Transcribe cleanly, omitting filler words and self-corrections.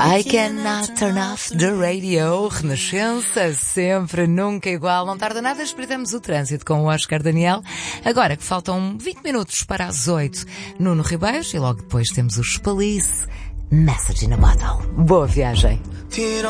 I cannot turn off the radio. Renascença, sempre, nunca igual. Não tarda nada, espreitamos o trânsito com o Oscar Daniel. Agora que faltam 20 minutos para as 8, Nuno Ribeiros, e logo depois temos o Spalice, Message in a Bottle. Boa viagem.